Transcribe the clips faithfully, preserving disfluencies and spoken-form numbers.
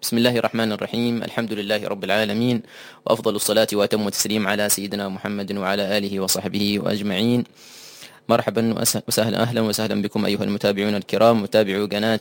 بسم الله الرحمن الرحيم. الحمد لله رب العالمين، وأفضل الصلاة وأتم التسليم على سيدنا محمد وعلى آله وصحبه وأجمعين. مرحبا وسهلا أهلا وسهلا بكم أيها المتابعون الكرام، متابعو قناة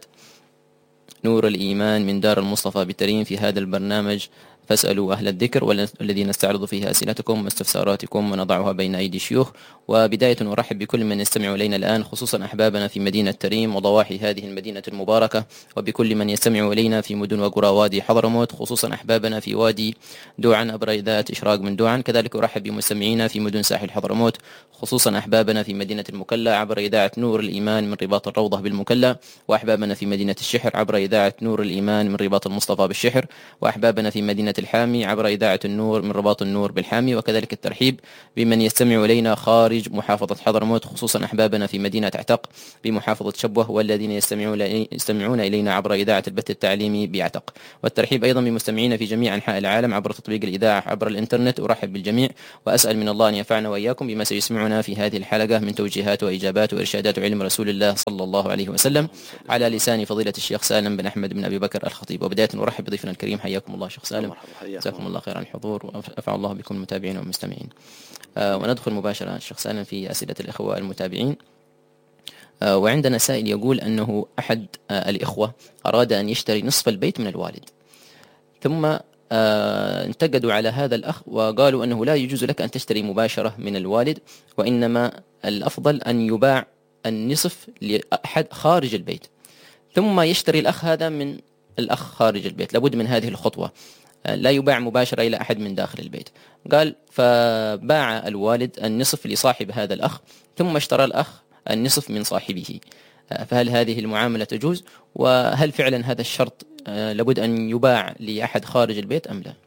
نور الإيمان من دار المصطفى بالتريم، في هذا البرنامج فاسألوا أهل الذكر، والذي نستعرض فيه أسئلتكم واستفساراتكم ونضعها بين أيدي الشيوخ. وبداية نرحب بكل من يستمع إلينا الآن، خصوصا أحبابنا في مدينة تريم وضواحي هذه المدينة المباركة، وبكل من يستمع إلينا في مدن وقرى وادي حضرموت، خصوصا أحبابنا في وادي دوعن عبر إذاعة إشراق من دوعن. كذلك أرحب بمستمعينا في مدن ساحل حضرموت، خصوصا أحبابنا في مدينة المكلا عبر إذاعة نور الإيمان من رباط الروضة بالمكلا، وأحبابنا في مدينة الشحر عبر إذاعة نور الإيمان من رباط المصطفى بالشحر، وأحبابنا في مدينة الحامي عبر إذاعة النور من رباط النور بالحامي. وكذلك الترحيب بمن يستمع إلينا خارج محافظة حضرموت، خصوصا أحبابنا في مدينة عتق بمحافظة شبوة، والذين يستمعون يستمعون إلينا عبر إذاعة البث التعليمي بعتق. والترحيب أيضا بمستمعينا في جميع أنحاء العالم عبر تطبيق الإذاعة عبر الإنترنت. أرحب بالجميع وأسأل من الله أن ينفعنا وإياكم بما سيسمعنا في هذه الحلقة من توجيهات وإجابات وإرشادات علم رسول الله صلى الله عليه وسلم على لسان فضيلة الشيخ سالم بن أحمد بن أبي بكر الخطيب. وبداية أرحب بضيفنا الكريم، حياكم الله شيخ سالم، جزاكم الله خير عن الحضور، وأنفع الله بكم المتابعين والمستمعين. آه وندخل مباشرة شيخ سالم في أسئلة الإخوة المتابعين. آه وعندنا سائل يقول أنه أحد آه الإخوة أراد أن يشتري نصف البيت من الوالد، ثم آه انتقدوا على هذا الأخ وقالوا أنه لا يجوز لك أن تشتري مباشرة من الوالد، وإنما الأفضل أن يباع النصف لأحد خارج البيت، ثم يشتري الأخ هذا من الأخ خارج البيت. لابد من هذه الخطوة، لا يباع مباشرة إلى أحد من داخل البيت. قال فباع الوالد النصف لصاحب هذا الأخ، ثم اشترى الأخ النصف من صاحبه. فهل هذه المعاملة تجوز؟ وهل فعلا هذا الشرط لابد أن يباع لأحد خارج البيت أم لا؟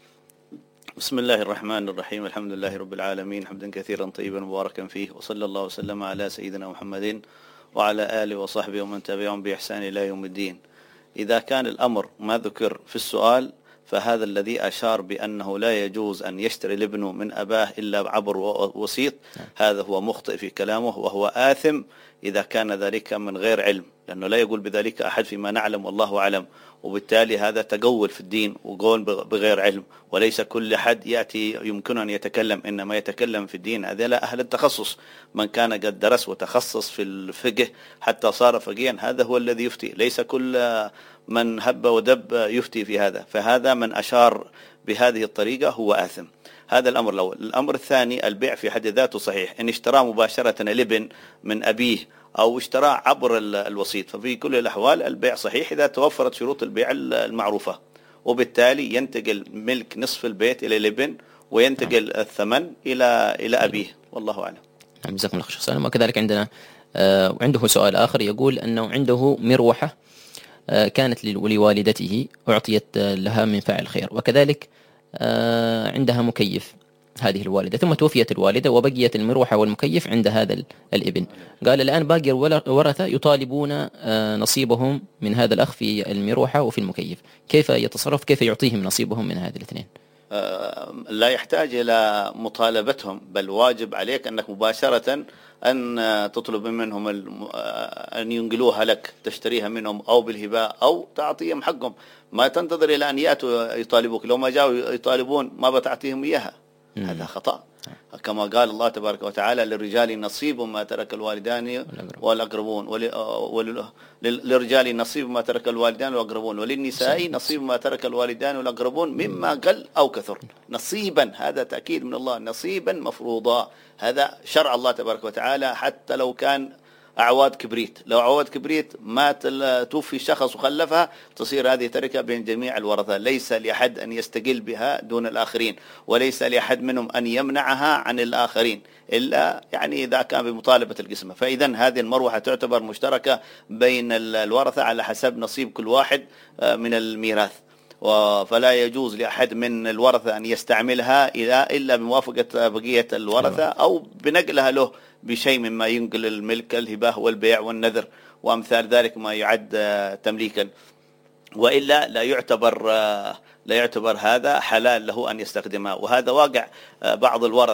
بسم الله الرحمن الرحيم. الحمد لله رب العالمين، حمدا كثيرا طيبا مباركا فيه، وصلى الله وسلم على سيدنا محمد وعلى آله وصحبه ومن تبعهم بإحسان إلى يوم الدين. إذا كان الأمر ما ذكر في السؤال، فهذا الذي أشار بأنه لا يجوز أن يشتري الابن من أباه إلا عبر وسيط، هذا هو مخطئ في كلامه، وهو آثم إذا كان ذلك من غير علم، لأنه لا يقول بذلك أحد فيما نعلم والله أعلم، وبالتالي هذا تقول في الدين وقول بغير علم، وليس كل حد يأتي يمكن أن يتكلم، إنما يتكلم في الدين هذا أهل التخصص، من كان قد درس وتخصص في الفقه حتى صار فقيها هذا هو الذي يفتي، ليس كل من هب ودب يفتي في هذا. فهذا من أشار بهذه الطريقة هو آثم. هذا الأمر الأول. الأمر الثاني، البيع في حد ذاته صحيح، إن اشترى مباشرة الابن من أبيه أو اشترى عبر الوسيط، ففي كل الأحوال البيع صحيح إذا توفرت شروط البيع المعروفة، وبالتالي ينتقل ملك نصف البيت إلى الابن، وينتقل الثمن إلى إلى أبيه، والله أعلم. نعم، جزاكم الله خير. وكذلك عندنا آه عنده سؤال آخر، يقول أنه عنده مروحة آه كانت لوالدته أعطيت لها من فاعل خير، وكذلك آه عندها مكيف هذه الوالدة، ثم توفيت الوالدة وبقيت المروحة والمكيف عند هذا الابن. قال الآن باقي الورثة يطالبون نصيبهم من هذا الأخ في المروحة وفي المكيف، كيف يتصرف؟ كيف يعطيهم نصيبهم من هذه الاثنين؟ لا يحتاج إلى مطالبتهم، بل واجب عليك أنك مباشرة أن تطلب منهم أن ينقلوها لك، تشتريها منهم أو بالهباء أو تعطيهم حقهم، ما تنتظر إلى أن يأتوا يطالبوك. لو ما جاءوا يطالبون ما بتعطيهم إياها، هذا خطأ. كما قال الله تبارك وتعالى: للرجال نصيب ما ترك الوالدان والأقربون، للرجال نصيب ما ترك الوالدان والأقربون، وللنساء نصيب ما ترك الوالدان والأقربون مما قل أو كثر. نصيبا، هذا تأكيد من الله، نصيبا مفروضا، هذا شرع الله تبارك وتعالى. حتى لو كان أعواد كبريت، لو أعواد كبريت مات توفي شخص وخلفها، تصير هذه تركة بين جميع الورثة، ليس لأحد أن يستقل بها دون الآخرين، وليس لأحد منهم أن يمنعها عن الآخرين إلا يعني إذا كان بمطالبة القسمة. فإذا هذه المروحة تعتبر مشتركة بين الورثة على حسب نصيب كل واحد من الميراث، فلا يجوز لأحد من الورثة أن يستعملها إلا بموافقة بقية الورثة أو بنقلها له بشيء مما ينقل الملك، الهبة والبيع والنذر وأمثال ذلك ما يعد تمليكا، وإلا لا يعتبر لا يعتبر هذا حلال له أن يستخدمها. وهذا واقع بعض الورثة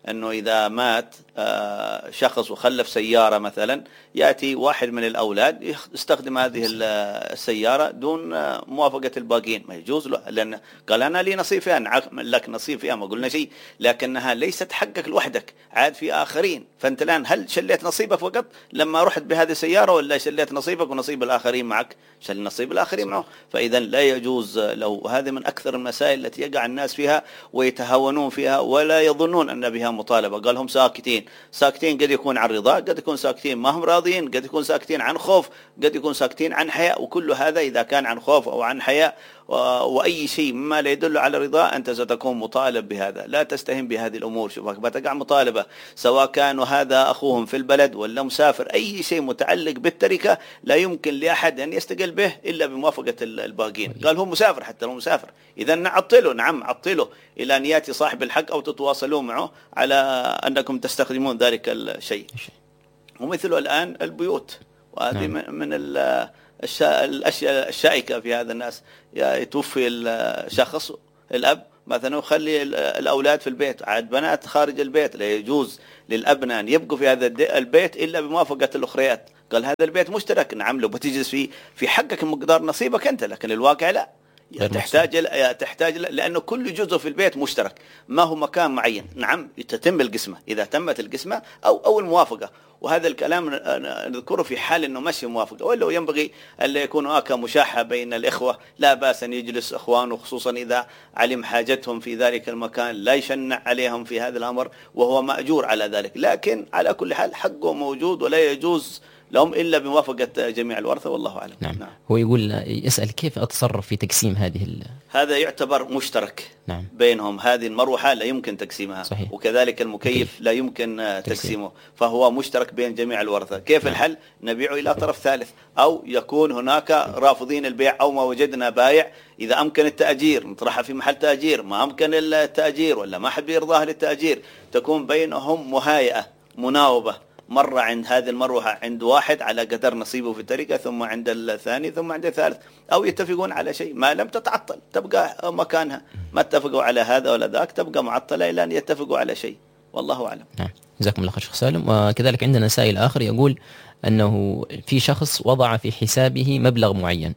أنه إذا مات شخص وخلف سيارة مثلا، يأتي واحد من الأولاد يستخدم هذه السيارة دون موافقة الباقين، ما يجوز له، لأن قال أنا لي نصيب فيها، لك نصيب فيها، ما قلنا شيء، لكنها ليست حقك لوحدك، عاد في آخرين. فأنت الآن هل شليت نصيبك فقط لما رحت بهذه السيارة، ولا شليت نصيبك ونصيب الآخرين معك؟ شل نصيب الآخرين معه. فإذا لا يجوز. لو هذه من أكثر المسائل التي يقع الناس فيها ويتهاونون فيها ولا يظنون أن بها مطالبة. قال هم ساكتين، ساكتين قد يكون عن رضا، قد يكون ساكتين ما هم راضين، قد يكون ساكتين عن خوف، قد يكون ساكتين عن حياء. وكل هذا إذا كان عن خوف أو عن حياء وأي شيء مما لا يدل على رضا، أنت ستكون مطالب بهذا. لا تستهن بهذه الأمور. شوفك بتقع مطالبة، سواء كان هذا أخوهم في البلد ولا مسافر، أي شيء متعلق بالتركة لا يمكن لأحد أن يستقل به إلا بموافقة الباقين. قال هو مسافر، حتى لو مسافر، إذا نعطله، نعم عطله إلى أن يأتي صاحب الحق أو تتواصلون معه على أنكم تستخدمون ذلك الشيء. ومثله الآن البيوت، وهذه نعم. من الأشياء الشائكة في هذا الناس. يتوفي الشخص الأب مثلا وخلي الأولاد في البيت، عاد بنات خارج البيت. لا يجوز للأبناء أن يبقوا في هذا البيت إلا بموافقة الأخريات. قال هذا البيت مشترك، نعم لو بتجلس فيه في حقك مقدار نصيبك أنت، لكن الواقع لا، تحتاج تحتاج لأنه كل جزء في البيت مشترك، ما هو مكان معين. نعم تتم القسمة إذا تمت القسمة أو أو الموافقة. وهذا الكلام نذكره في حال أنه ماشي موافقة، ولا ينبغي أن يكون هناك مشاحة بين الإخوة. لا بأس أن يجلس إخوانه، خصوصا إذا علم حاجتهم في ذلك المكان، لا يشنع عليهم في هذا الأمر وهو مأجور على ذلك. لكن على كل حال حقه موجود ولا يجوز لهم إلا بموافقة جميع الورثة، والله أعلم. نعم. نعم. هو يقول يسأل كيف أتصرف في تقسيم هذه ال... هذا يعتبر مشترك نعم. بينهم. هذه المروحة لا يمكن تقسيمها، صحيح. وكذلك المكيف لا يمكن تقسيمه، فهو مشترك بين جميع الورثة. كيف نعم. الحل؟ نبيعه إلى طرف ثالث، أو يكون هناك رافضين البيع، أو ما وجدنا بايع. إذا أمكن التأجير نطرحها في محل تأجير، ما أمكن التأجير ولا ما حد بيرضاه للتأجير، تكون بينهم مهايئة مناوبة. مرة عند هذه المروحة عند واحد على قدر نصيبه في التركة، ثم عند الثاني، ثم عند الثالث، أو يتفقون على شيء. ما لم تتعطل تبقى مكانها، ما اتفقوا على هذا ولا ذاك تبقى معطلة إلى أن يتفقوا على شيء، والله أعلم. نعم. جزاكم الله خير شيخ سالم. وكذلك عندنا سائل آخر يقول أنه في شخص وضع في حسابه مبلغ معين،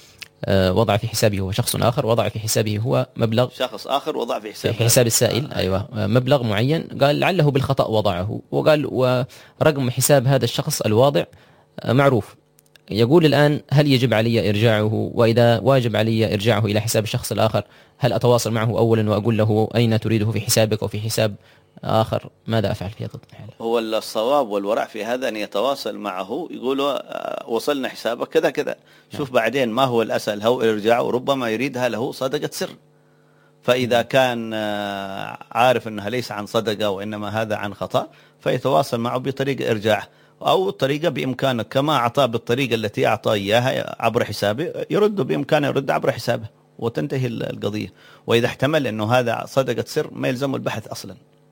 وضع في حسابه هو شخص آخر وضع في حسابه هو مبلغ، شخص آخر وضع في حسابه في حساب السائل آه. أيوة مبلغ معين، قال لعله بالخطأ وضعه، وقال ورقم حساب هذا الشخص الواضع معروف. يقول الآن هل يجب علي إرجاعه؟ وإذا واجب علي إرجاعه إلى حساب الشخص الآخر، هل أتواصل معه أولا وأقول له أين تريده في حسابك أو في حساب آخر؟ ماذا أفعل في هذا الحالة؟ هو الصواب والورع في هذا أن يتواصل معه، يقولوا وصلنا حسابك كذا كذا، شوف بعدين ما هو الأسهل، هو إرجاع، وربما يريدها له صدقة سر. فإذا كان عارف أنها ليس عن صدقة وإنما هذا عن خطأ، فيتواصل معه بطريقة إرجاعه، أو طريقة بإمكانه كما أعطاه بالطريقة التي أعطاه إياها عبر حسابه، يرد بإمكانه يرد عبر حسابه وتنتهي القضية. وإذا احتمل أنه هذا صدقة سر ما يلزم البحث أصلا،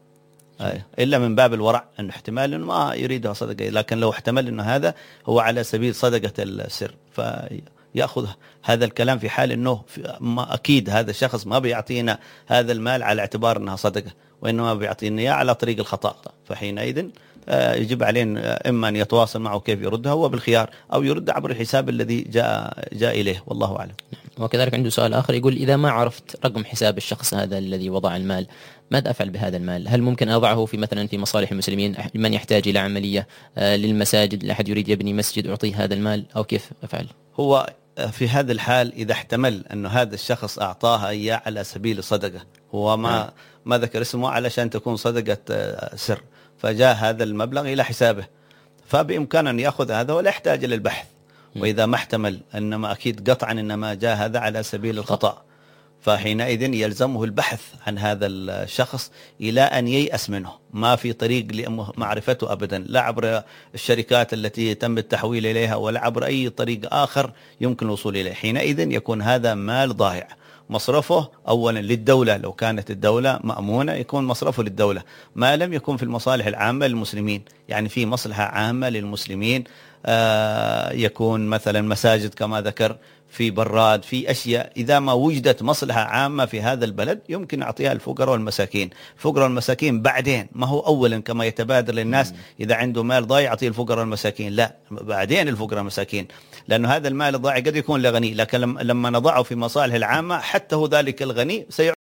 إلا من باب الورع، أنه احتمال أنه ما يريدها صدقة. لكن لو احتمل أنه هذا هو على سبيل صدقة السر، فيأخذ هذا الكلام في حال أنه ما أكيد هذا الشخص ما بيعطينا هذا المال على اعتبار أنها صدقة، وإنما بيعطينا إياه على طريق الخطأ. فحينئذ يجب علينا إما أن يتواصل معه كيف يردها هو بالخيار، أو يرد عبر الحساب الذي جاء جاء إليه، والله أعلم. وكذلك عنده سؤال آخر يقول إذا ما عرفت رقم حساب الشخص هذا الذي وضع المال، ماذا أفعل بهذا المال؟ هل ممكن أضعه في مثلا في مصالح المسلمين، من يحتاج إلى عملية للمساجد، لأحد يريد يبني مسجد أعطيه هذا المال، أو كيف أفعل؟ هو في هذا الحال إذا احتمل أنه هذا الشخص أعطاها إياه على سبيل الصدقة، هو ما م. ما ذكر اسمه علشان تكون صدقة سر، فجاء هذا المبلغ إلى حسابه، فبإمكانه أن يأخذ هذا ولا يحتاج للبحث. وإذا ما احتمل أنما أكيد قطعا إنما جاء هذا على سبيل الخطأ، فحينئذ يلزمه البحث عن هذا الشخص إلى أن ييأس منه، ما في طريق لمعرفته أبدا، لا عبر الشركات التي تم التحويل إليها ولا عبر أي طريق آخر يمكن الوصول إليه. حينئذ يكون هذا مال ضائع، مصرفه أولا للدولة، لو كانت الدولة مأمونة يكون مصرفه للدولة، ما لم يكن في المصالح العامة للمسلمين، يعني في مصلحة عامة للمسلمين، آه يكون مثلا مساجد كما ذكر، في براد، في أشياء إذا ما وجدت مصلحة عامة في هذا البلد يمكن أعطيها الفقراء والمساكين. الفقراء والمساكين بعدين، ما هو أولا كما يتبادر للناس إذا عنده مال ضايع يعطيه الفقراء والمساكين، لا، بعدين الفقراء والمساكين، لأنه هذا المال الضايع قد يكون لغني، لكن لما نضعه في مصالح العامة حتى هو ذلك الغني سيعود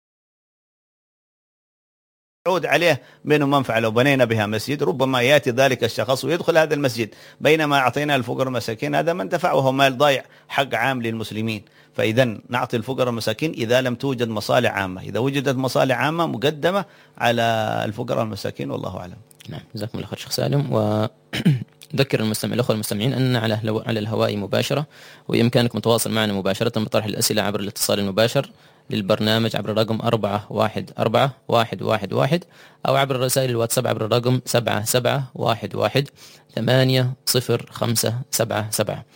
يعود عليه منه منفعة. لو بنينا بها مسجد ربما يأتي ذلك الشخص ويدخل هذا المسجد، بينما أعطينا الفقراء والمساكين هذا ما انتفع وهو مال ضايع، حق عام للمسلمين. فإذا نعطي الفقراء والمساكين إذا لم توجد مصالح عامة، إذا وجدت مصالح عامة مقدمة على الفقراء والمساكين، والله أعلم. نعم، جزاكم الله خير شيخ سالم. وذكر المستمع الأخوة المستمعين أننا على على الهواء مباشرة، وبإمكانكم التواصل معنا مباشرة بطرح الأسئلة عبر الاتصال المباشر للبرنامج عبر الرقم أربعة واحد أربعة واحد واحد واحد، أو عبر رسائل الواتساب عبر الرقم سبعة سبعة واحد واحد ثمانية صفر خمسة سبعة سبعة.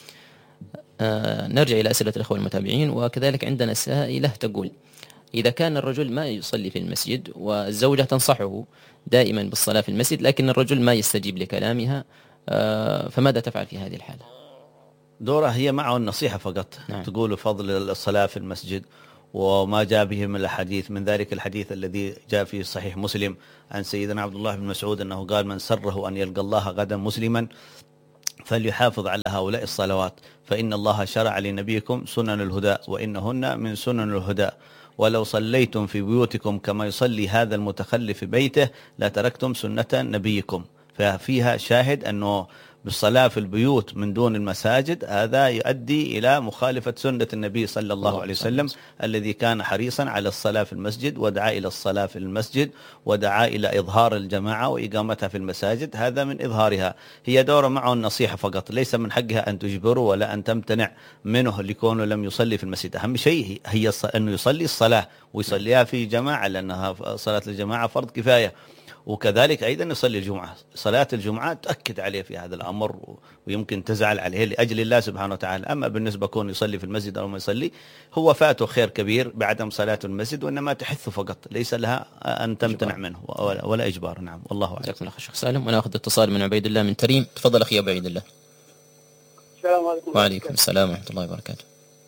آه نرجع إلى أسئلة الأخوة المتابعين. وكذلك عندنا سائلة تقول: إذا كان الرجل ما يصلي في المسجد والزوجة تنصحه دائما بالصلاة في المسجد، لكن الرجل ما يستجيب لكلامها، آه فماذا تفعل في هذه الحالة؟ دورها هي معه النصيحة فقط. نعم. تقول فضل الصلاة في المسجد وما جاء به من الحديث، من ذلك الحديث الذي جاء في صحيح مسلم عن سيدنا عبد الله بن مسعود أنه قال: من سره أن يلقى الله غدا مسلما فليحافظ على هؤلاء الصلوات، فإن الله شرع لنبيكم سنن الهدى وإنهن من سنن الهدى، ولو صليتم في بيوتكم كما يصلي هذا المتخلف في بيته لتركتم سنة نبيكم. ففيها شاهد أنه بالصلاة في البيوت من دون المساجد هذا يؤدي إلى مخالفة سنة النبي صلى الله عليه وسلم الذي كان حريصا على الصلاة في المسجد، ودعا إلى الصلاة في المسجد، ودعا إلى إظهار الجماعة وإقامتها في المساجد، هذا من إظهارها. هي دورة معه النصيحة فقط، ليس من حقها أن تجبره ولا أن تمتنع منه لكونه لم يصلي في المسجد. أهم شيء هي أنه يصلي الصلاة ويصليها في جماعة، لأنها صلاة الجماعة فرض كفاية. وكذلك أيضا يصلي الجمعة، صلاة الجمعة تأكد عليه في هذا الأمر، ويمكن تزعل عليه لأجل الله سبحانه وتعالى. أما بالنسبة كون يصلي في المسجد أو ما يصلي، هو فاته خير كبير بعدم صلاة المسجد، وإنما تحث فقط، ليس لها أن تمتنع منه ولا, ولا إجبار. نعم، والله أعلم. جزاكم الله خير شيخ سالم. ونأخذ اتصال من عبيد الله من تريم. تفضل أخي عبيد الله. السلام عليكم. وعليكم السلام ورحمة الله وبركاته.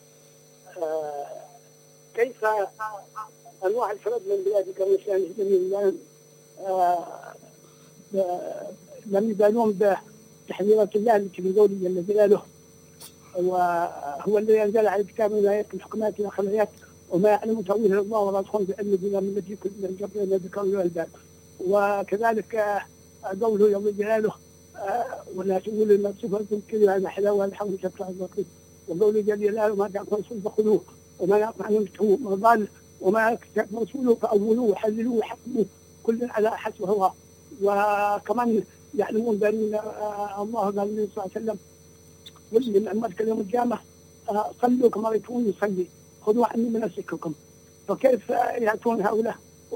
آه كيف أنواع الفرد من بلاد القرن الثاني الجميل آه لم يبالون بتحذيرات الله التي من قوله جل جلاله، وهو الذي أنزل على الكتاب من آيات الحكمات والآخريات وما يعلم تأويله الله ورسوله بأن بنا من الذي كل من جبرنا ذكر والألباب. وكذلك آه قوله جل جلاله: آه ولا تقولوا لما تصفكم كذا هذا حلاوة الحول شكرا الرقيب. وقوله جل جلاله: ما جاءكم رسول فخذوه وما جاءكم عنه فتحوه مرضان وما جاءكم رسوله فأولوه وحللوه وحكموه كل على حسب هو. وكمان يعلمون بأن آه الله قال النبي صلى الله عليه وسلم: واللي من أمرك اليوم القيامة آه صلوا كما رأيتموني يصلي خذوا عني مناسككم. فكيف يأتون هؤلاء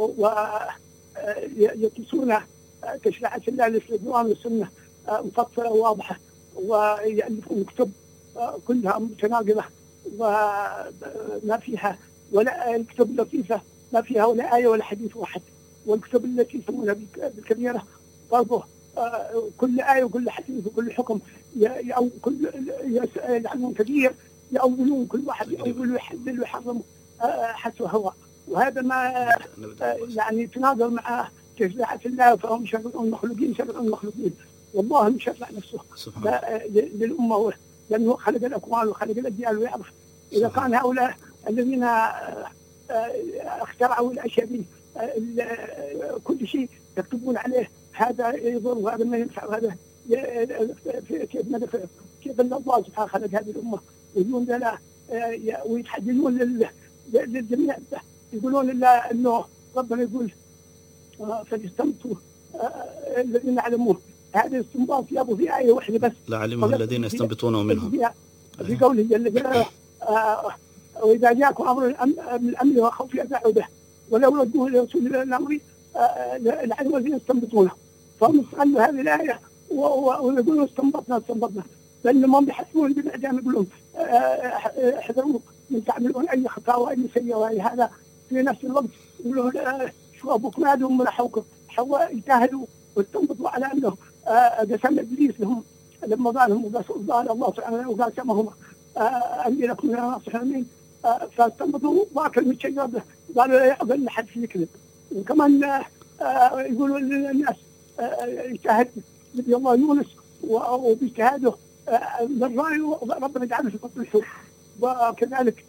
ويقيسون تشريعات الله للإسلام والسنة مفصلة وواضحة، ويألفون كتب كلها متناقضة وما فيها ولا الكتب لطيفة ما فيها ولا آية ولا حديث واحد، والكتب التي يسمونها بالكبيرة برضه كل آية وكل حديث وكل حكم أو كل يعلمون كبير يأولون، كل واحد يأول ويحلل ويحرم حسب هو. وهذا ما يعني تناظر مع تشريعات الله، فهم شرع المخلوقين شرع المخلوقين، والله مشرع نفسه للأمة، لأنه خلق الأكوان وخلق الأجيال ويعرف. إذا كان هؤلاء الذين اخترعوا الأشياء دي كل شيء يكتبون عليه هذا يضر وهذا ما ينفع وهذا كيف ندفع، كيف أن الله سبحانه خلق هذه الأمة ويقولون لنا ويتحدثون للجميع، يقولون لله أنه ربنا يقول فليستنبطوا الذين علموه. هذا الاستنباط يابوا في آية واحدة بس، لعلمه الذين يستنبطونه منهم، في قوله جل جلاله: وإذا جاءكم أمر من الأمر وخوف يدعوا به ولو ردوه لرسول الله الأمر لعلمه الذين يستنبطونه. فهم استغلوا هذه الآية ويقولون استنبطنا استنبطنا، لأنهم بيحسبون بالإعجام، يقولون احذروا من تعملون أي خطأ وأي سيئة وأي هذا. في نفس الوقت يقولون شو أبوكم هذا هم منحوكم حواء يجاهدوا واستنبطوا على أنه قسم إبليس لهم لما ظالهم وقال الله سبحانه وقاسمهم أني لكم من ناصح أمين. فاستنبطوا ذاك المتشجر قالوا لا يعقل لحد في يكذب. وكمان يقولوا للناس يجتهد نبي الله يونس وباجتهاده من رأي ربنا يجعله في بطن الحوت وكذلك.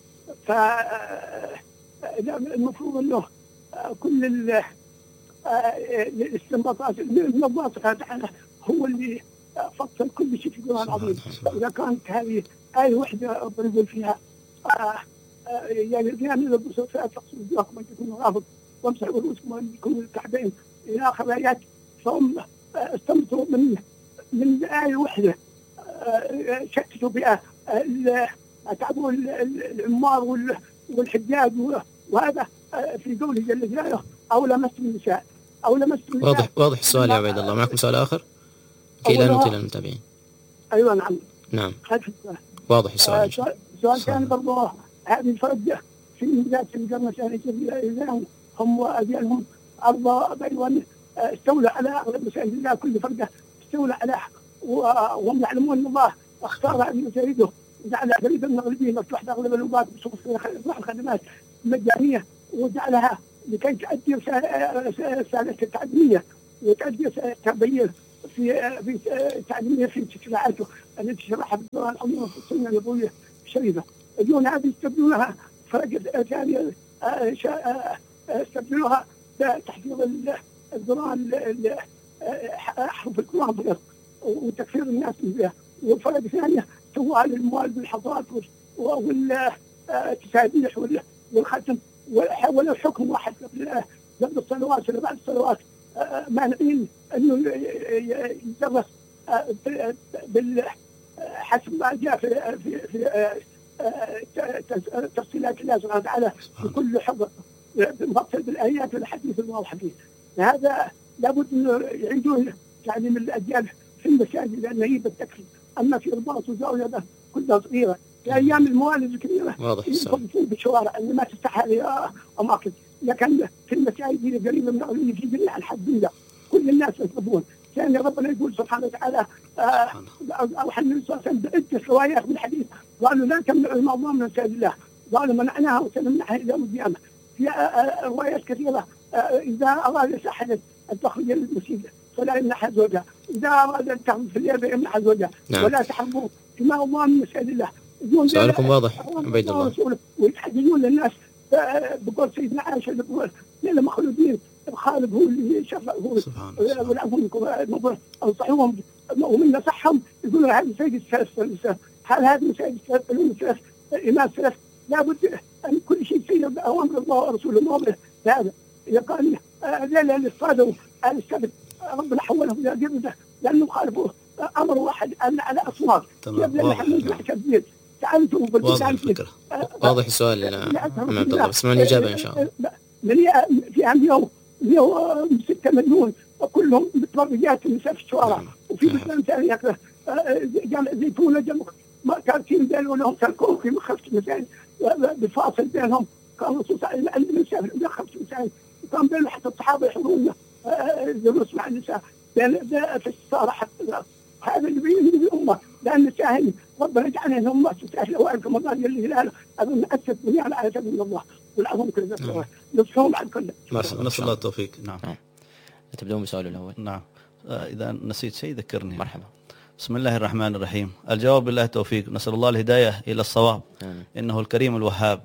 فالمفروض أنه كل الاستنباطات من الله سبحانه وتعالى هو اللي فصل كل شيء في القرآن العظيم. إذا كانت هذه آية واحدة ربنا يقول فيها يعني القيام إلى البصر فأتقصوا وجوهكم أن تكونوا رافض وامسحوا رؤوسكم أن يكونوا الكعبين إلى آخر الآيات. فهم استنبطوا من من آية واحدة شتتوا بها تعبوا العمار والحجاج، وهذا في قوله جل جلاله أو لمستم النساء أو لمستم النساء. واضح واضح السؤال يا عبيد الله. معكم سؤال آخر كي لا نطيل المتابعين؟ أيوة نعم نعم واضح السؤال. سؤال ثاني برضه هذه الفرق في بداية القرن الثاني إذا هم وأجيالهم أرض بيوان استولى على أغلب مساجد الله. كل فرقة استولى على وهم يعلمون أن الله اختار هذه مساجده وجعل قريبا من المغربيين مفتوح أغلب الأوقات بصفوف الخدمات مجانية، وجعلها لكي تؤدي رسالة التعليمية وتؤدي التربية في في تعليمية في تشريعاته التي شرحها في القرآن العظيم وفي السنة النبوية الشريفة. اليوم هذه يستبدلونها فرق ثانية يستبدلوها بتحفيظ القرآن حروف القرآن فقط وتكفير الناس بها. وفرق ثانية سواء للموال بالحضارات والتسابيح والختم ولو حكم واحد قبل الصلوات ولا بعد الصلوات مانعين انه يدرس حسب ما جاء في في في تفصيلات الله سبحانه وتعالى في كل حظر مفصل بالايات والاحاديث الواضحه فيه. هذا لابد انه يعيدون تعليم الاجيال في المساجد لانه هي بالتكفير. اما في رباط وزاويه كلها صغيره في ايام الموالد الكبيره يفضلون بالشوارع اللي ما تستحق هذه اماكن، لكن في المساجد اللي قريبه من الغربيه في جميع الحدود كل الناس يطلبون. كان ربنا يقول سبحانه وتعالى اوحى النبي صلى الله عليه وسلم بعده روايات من الحديث قالوا لا تمنعوا الموضوع من مساجد الله، قالوا منعناها وسنمنعها الى يوم القيامه. في روايات كثيره اذا اراد احد ان تخرج للمسجد فلا يمنعها زوجها، اذا اراد ان تخرج في الليل يمنعها زوجها. نعم. ولا تحرموا فيما الله من مساجد الله. سؤالكم واضح عبيد الله. ويتحدثون للناس بقول سيدنا عائشة بقول لنا مخلودين الخالق هو اللي شرع هو والعفو منكم انصحوهم ومن نصحهم يقولوا هذه مساجد الثلاث. هل هذه مساجد الثلاث الثلاث إمام الثلاث لابد أن كل شيء يصير بأوامر الله ورسوله ما هذا. إذا قال لا للصادق على السبت ربنا حوله إلى قردة لأنه خالفوا أمر واحد أن على أصوات يبدأ محمد محكبين. واضح الفكرة واضح السؤال يا عم عبد الله. بس ما الإجابة إن شاء الله. في عام يوم يوم ستة مليون وكلهم متبرجات النساء في الشوارع. وفي بلدان ثانية جامع زيتونة جمع ما كان في بينهم لهم سلكون في مخفة المسائل بفاصل بينهم كان الرسول صلى الله عليه وسلم يسافر إلى خمس مسائل وكان بينهم حتى الصحابة يحضرون الدروس مع النساء في السارة حتى هذا اللي بيني بالأمة لأن الساهل ربنا يجعلنا هم تستاهل أوائل كما قال اللي هلاله أظن أسد بني على آية من الله والعظم كل ذلك نصفهم عن كل. نسأل الله التوفيق. نعم. تبدأون بسؤال الأول. نعم. إذا نسيت شيء ذكرني. مرحبا. بسم الله الرحمن الرحيم. الجواب بالله التوفيق. نسأل الله الهداية إلى الصواب. إنه الكريم الوهاب.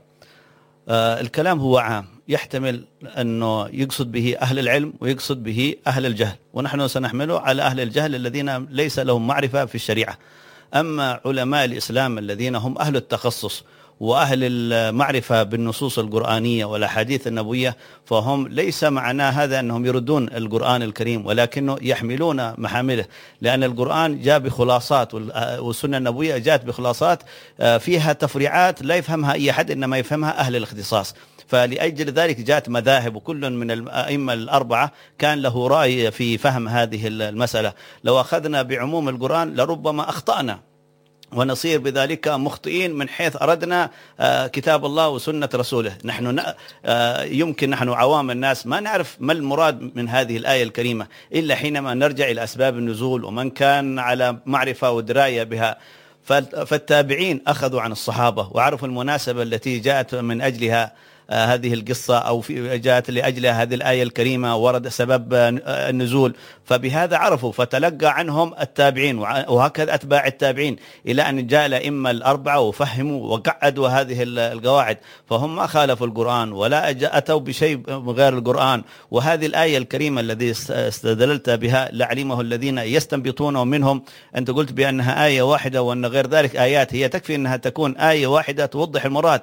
آه الكلام هو عام يحتمل أنه يقصد به أهل العلم ويقصد به أهل الجهل، ونحن سنحمله على أهل الجهل الذين ليس لهم معرفة في الشريعة. أما علماء الإسلام الذين هم أهل التخصص وأهل المعرفة بالنصوص القرآنية والأحاديث النبوية فهم ليس معناه هذا أنهم يردون القرآن الكريم، ولكنه يحملون محامله، لأن القرآن جاء بخلاصات والسنة النبوية جاءت بخلاصات فيها تفريعات لا يفهمها أي أحد إنما يفهمها أهل الاختصاص. فلأجل ذلك جاءت مذاهب وكل من الأئمة الأربعة كان له رأي في فهم هذه المسألة. لو أخذنا بعموم القرآن لربما أخطأنا ونصير بذلك مخطئين من حيث أردنا كتاب الله وسنة رسوله. نحن يمكن نحن عوام الناس ما نعرف ما المراد من هذه الآية الكريمة إلا حينما نرجع إلى أسباب النزول ومن كان على معرفة ودراية بها. فالتابعين أخذوا عن الصحابة وعرفوا المناسبة التي جاءت من أجلها هذه القصة أو في جاءت لأجلها هذه الآية الكريمة ورد سبب النزول، فبهذا عرفوا فتلقى عنهم التابعين وهكذا أتباع التابعين إلى أن جاء الأئمة الأربعة وفهموا وقعدوا هذه القواعد، فهم ما خالفوا القرآن ولا أتوا بشيء غير القرآن. وهذه الآية الكريمة الذي استدللت بها لعلمه الذين يستنبطونه منهم، أنت قلت بأنها آية واحدة وأن غير ذلك آيات، هي تكفي أنها تكون آية واحدة توضح المراد،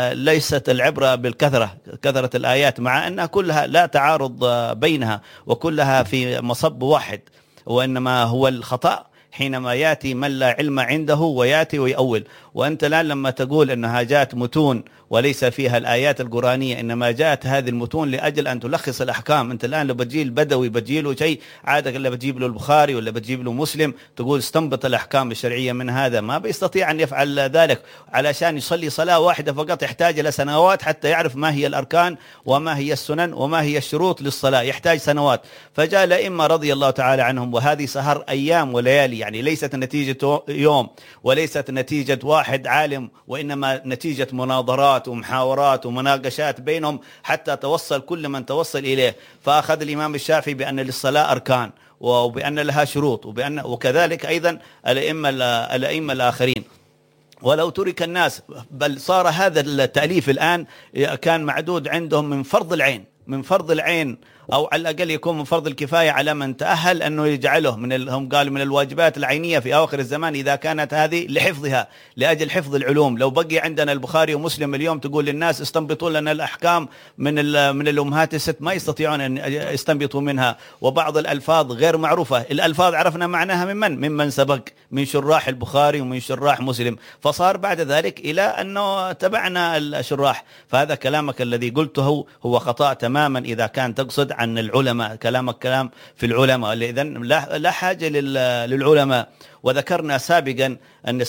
ليست العبرة بالكثرة كثرة الآيات، مع أنها كلها لا تعارض بينها وكلها في مصب واحد، وإنما هو الخطأ حينما يأتي من لا علم عنده ويأتي ويأول. وأنت الآن لما تقول أنها جاءت متون وليس فيها الآيات القرآنية، إنما جاءت هذه المتون لأجل أن تلخص الأحكام. أنت الآن لو بتجيل البدوي بتجيله شيء عادة، اللي بتجيب له البخاري ولا بتجيب له مسلم تقول استنبط الأحكام الشرعية من هذا، ما بيستطيع أن يفعل ذلك. علشان يصلي صلاة واحدة فقط يحتاج إلى سنوات حتى يعرف ما هي الأركان وما هي السنن وما هي الشروط للصلاة، يحتاج سنوات. فجاء الأئمة رضي الله تعالى عنهم، وهذه سهر أيام وليالي، يعني ليست نتيجة يوم وليست نتيجة واحد عالم، وإنما نتيجة مناظرات ومحاورات ومناقشات بينهم حتى توصل كل من توصل إليه. فأخذ الإمام الشافعي بأن للصلاة أركان وبأن لها شروط، وبأن وكذلك أيضا الأئمة الأئمة الآخرين. ولو ترك الناس، بل صار هذا التأليف الآن كان معدود عندهم من فرض العين من فرض العين أو على الأقل يكون من فرض الكفاية على من تأهل أنه يجعله من هم قالوا من الواجبات العينية في أواخر الزمان، إذا كانت هذه لحفظها لأجل حفظ العلوم. لو بقي عندنا البخاري ومسلم اليوم تقول للناس استنبطوا لنا الأحكام من من الأمهات الست، ما يستطيعون أن يستنبطوا منها، وبعض الألفاظ غير معروفة. الألفاظ عرفنا معناها من من ممن سبق من شراح البخاري ومن شراح مسلم، فصار بعد ذلك إلى أنه تبعنا الشراح. فهذا كلامك الذي قلته هو خطأ تماما إذا كان تقصد عن العلماء، كلامك كلام في العلماء، إذن لا حاجة للعلماء. وذكرنا سابقا أن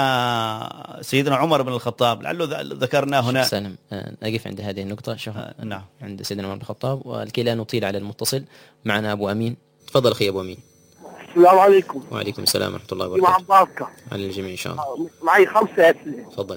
سيدنا سيدنا عمر بن الخطاب، لعله ذكرنا هنا. سلام، أقف عند هذه النقطة. شوف آه نعم، عند سيدنا عمر بن الخطاب، والكي لا نطيل على المتصل. معنا أبو أمين، تفضل أخي أبو أمين. السلام عليكم. وعليكم السلام ورحمة الله وبركاته. مع بركة على الجميع إن شاء الله. معي خمسة أسئلة. تفضل.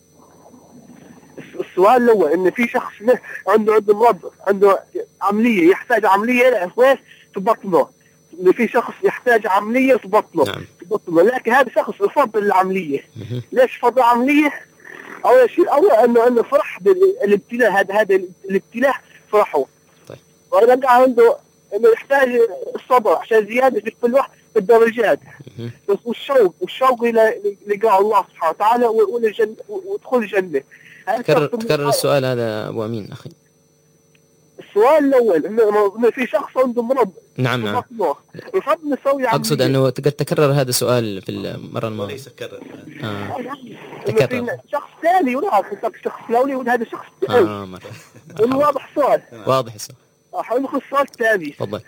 السؤال الأول، إن في شخص عنده عنده مرض، عنده عملية، يحتاج عملية لأسواس في بطنه. إن في شخص يحتاج عملية في بطنه. نعم. في بطنه، لكن هذا شخص يفضل العملية. ليش فضل العملية؟ أول شيء الأول إنه إنه فرح بالابتلاء، هذا هذا الابتلاء فرحه. طيب. وإذا عنده إنه يحتاج الصبر عشان زيادة في كل واحد في الدرجات. بس والشوق والشوق إلى لقاء الله سبحانه وتعالى والجنة ودخول الجنة. تكرر تكرر السؤال هذا أبو أمين أخي. السؤال الأول إنه في شخص عنده مرض. نعم نعم. يفضل نسوي عملية. أقصد أنه قد تكرر هذا السؤال في المرة الماضية. ليس كرر. آه. تكرر. شخص ثاني ولا شخص الأولي وهذا شخص ثاني. آه مرة. واضح السؤال. واضح السؤال. أحاول نخش السؤال الثاني. تفضل.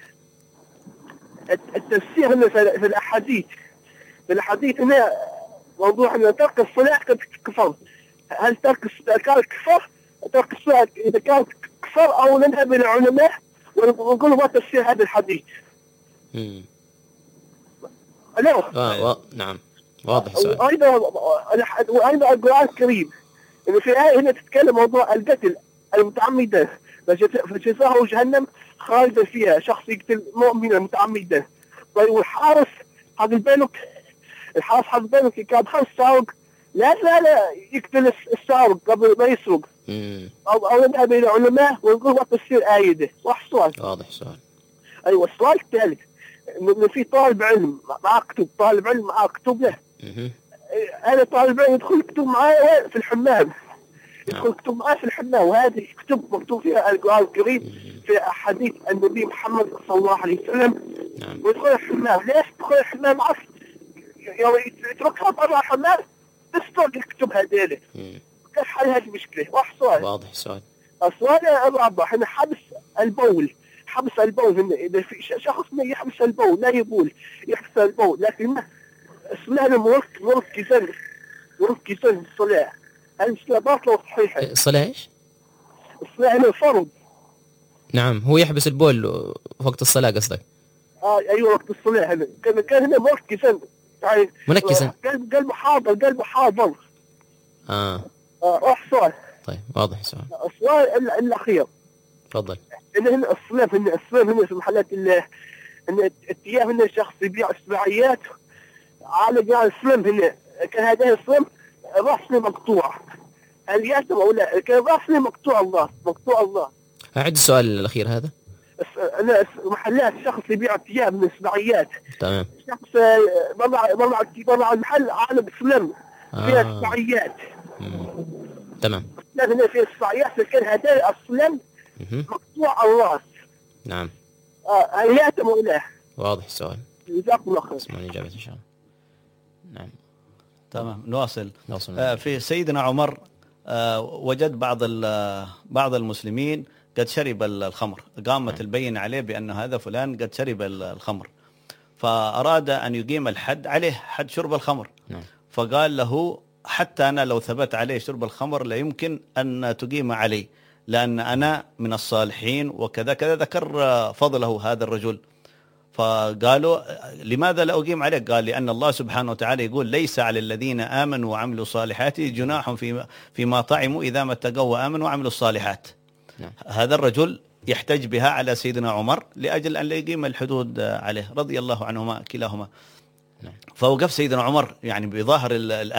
التفسير هنا في الأحاديث. في الأحاديث هنا موضوع أن ترك الصلاة كفر. هل ترك الصلاة كفر؟ ترك الصلاة إذا كان كفر أو نذهب إلى العلماء ونقول ما تفسير هذا الحديث. امم. ألو. آه و... نعم. واضح السؤال. وأيضا وأيضا القرآن الكريم إنه في آية هنا تتكلم موضوع القتل المتعمد فجزاؤه جهنم خالدا فيها، شخص يقتل مؤمنا متعمدا. طيب والحارس حق البنك، الحارس حق البنك كان خمس سارق، لا زال يقتل السارق قبل ما يسرق. امم. أو أو نذهب إلى علماء ونقول ما تفسير آية ده. صح السؤال؟ واضح السؤال. أيوة. السؤال الثالث، إنه في طالب علم معاه كتب، طالب علم معاه كتب له. اها. هذا طالب علم يدخل كتب معاه في الحمام. يدخل كتب معاه في الحمام، وهذه كتب مكتوب فيها القرآن الكريم في أحاديث النبي محمد صلى الله عليه وسلم. نعم. ويدخل الحمام. ليش يدخل الحمام؟ عرف يتركها برا الحمام تسترق الكتب هذيله. كيف حل هذه المشكلة؟ واحد سؤال. واضح السؤال. السؤال الرابع، هنا حبس البول. حبس البول هنا إذا في شخص ما يحبس البول لا يبول، يحبس البول، لكن الصلاة مرك مركزا مركزا الصلاة. هل الصلاة باطلة وصحيحة؟ الصلاة إيش؟ الصلاة هنا فرض. نعم، هو يحبس البول وقت الصلاة قصدك؟ آه أيوة وقت الصلاة هنا كان كان هنا مركزا يعني منكسا. قلب قلبه حاضر قلبه حاضر. آه. روح سؤال. طيب واضح السؤال. السؤال الأخير. تفضل. اللي هن الصلف هن الصلف هن في محلات ال إن التياب هن الشخص يبيع إسبوعيات على جال السلم هن كان هذا السلم رأسه مقطوع. هل يأتم أو لا؟ كان رأسه مقطوع الله مقطوع الله. أعد السؤال الأخير هذا. أنا محلات شخص يبيع الثياب من الإسبوعيات. تمام. شخص طلع طلع طلع المحل على بسلم فيها إسبوعيات. تمام. لكن في الإسبوعيات كان هذا السلم مقطوع الراس. نعم. آه هل يأتم أو لا؟ واضح السؤال. جزاكم الله خير. اسمعوا الإجابة إن شاء الله. نعم. تمام نواصل. نواصل. آه في سيدنا عمر آه وجد بعض بعض المسلمين قد شرب الخمر، قامت نعم. البينة عليه بأن هذا فلان قد شرب الخمر، فأراد أن يقيم الحد عليه، حد شرب الخمر. نعم. فقال له حتى أنا لو ثبت عليه شرب الخمر لا يمكن أن تقيم علي، لأن أنا من الصالحين وكذا كذا، ذكر فضله هذا الرجل. فقالوا لماذا لا أقيم عليه؟ قال لأن الله سبحانه وتعالى يقول ليس على الذين آمنوا وعملوا الصالحات جناح في فيما طعموا إذا ما اتقوا وآمنوا وعملوا الصالحات. نعم. هذا الرجل يحتج بها على سيدنا عمر لأجل أن لا يقيم الحدود عليه رضي الله عنهما كلاهما. نعم. فوقف سيدنا عمر يعني بظاهر الآية